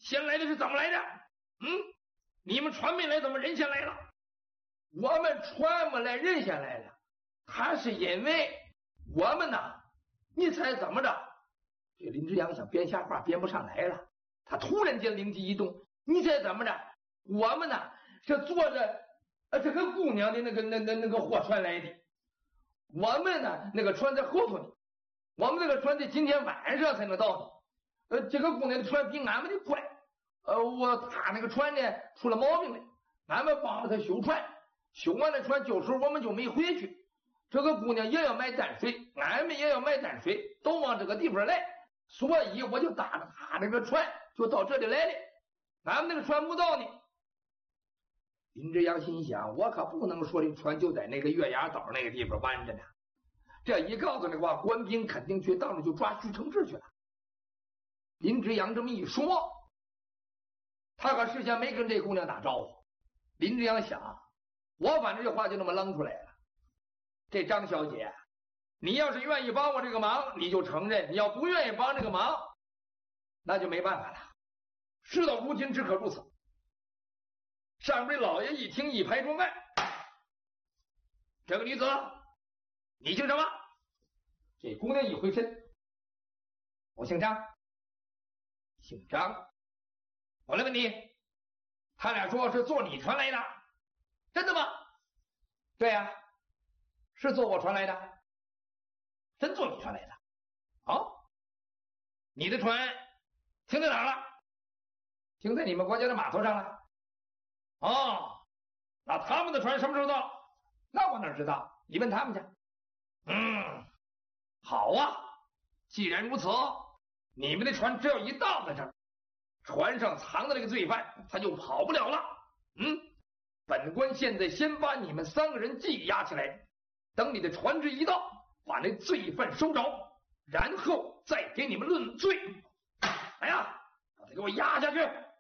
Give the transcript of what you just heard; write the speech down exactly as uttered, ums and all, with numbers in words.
先来的是怎么来的？嗯，你们船没来，怎么人先来了？我们船没来，人先来了。他是因为我们呢，你猜怎么着？这林之阳想编瞎话，编不上来了。他突然间灵机一动，你猜怎么着？我们呢是坐着呃这个姑娘的那个那那那个货船来的，我们呢那个船在后头呢，我们那个船在今天晚上才能到呢。呃，这个姑娘的船比俺们的快，呃，我他那个船呢出了毛病了，俺们帮着他修船，修完了船旧时候我们就没回去。这个姑娘也要买淡水，俺们也要买淡水，都往这个地方来，所以我就搭着他那个船就到这里来了。俺们那个船不到呢。林之阳心想，我可不能说这船就在那个月牙岛那个地方弯着呢，这一告诉的话，官兵肯定去到那就抓徐承志去了。林之阳这么一说，他可事先没跟这姑娘打招呼。林之阳想，我反正这话就那么扔出来了。这张小姐，你要是愿意帮我这个忙，你就承认；你要不愿意帮这个忙，那就没办法了。事到如今，只可如此。上位老爷一听，一拍桌案：“这个女子，你姓什么？”这姑娘一回身：“我姓张。”姓张。我来问你，他俩说是坐你船来的，真的吗？对呀、啊，是坐我船来的，真坐你船来的。哦，你的船停在哪儿了？停在你们国家的码头上了。哦，那他们的船什么时候到？那我哪知道？你问他们去。嗯，好啊，既然如此，你们的船只要一到在这儿，船上藏的这个罪犯他就跑不了了。嗯，本官现在先把你们三个人羁押起来，等你的船只一到，把那罪犯收着，然后再给你们论罪。哎呀，把他给我押下去。